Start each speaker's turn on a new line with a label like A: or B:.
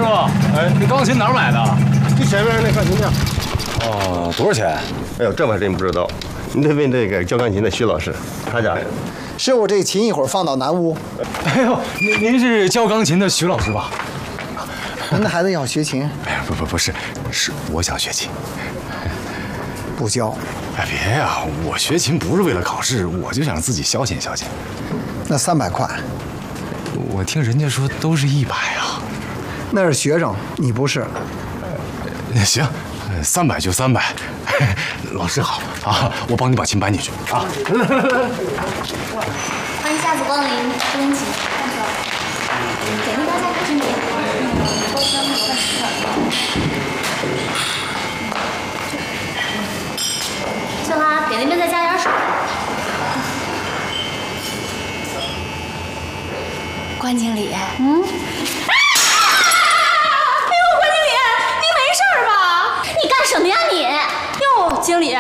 A: 傅，哎，这钢琴哪儿买的？
B: 就前面那钢琴店。
A: 哦，多少钱？
B: 哎呦，这我还真不知道，你得问这个教钢琴的徐老师，他家。
C: 师傅，这琴一会儿放到南屋。
A: 哎呦，您是教钢琴的徐老师吧？
C: 您的孩子要学琴？
A: 哎呀，不是，是我想学琴。
C: 不教。
A: 哎，别呀，我学琴不是为了考试，我就想自己消遣消遣。
C: 那300块。
A: 我听人家说都是100啊。
C: 那是学生，你不是。
A: 行，300就300。老师好啊，我帮你把琴搬进去啊。
D: 欢迎下次光临收音机，给您大家开始点。秀拉，给那边再加点水。关经理，哎呦，关经理，你没事吧？你干什么呀你？哟，经理，